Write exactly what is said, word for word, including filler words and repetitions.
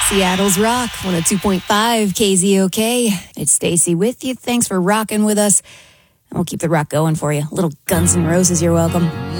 Seattle's Rock, one oh two point five K Z O K. It's Stacy with you. Thanks for rocking with us. And we'll keep the rock going for you. Little Guns N' Roses, you're welcome.